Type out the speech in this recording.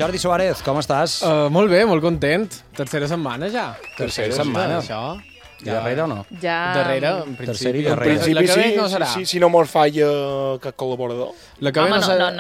Jordi Suárez, com estàs? Molt bé, molt content. Tercera setmana ja. Tercera setmana. Això. I darrere o no? Ja... Darrere, en Tercera i principi. darrere. La que ve no serà. Si no mos falla cap col·laborador. La que ve Home, no serà.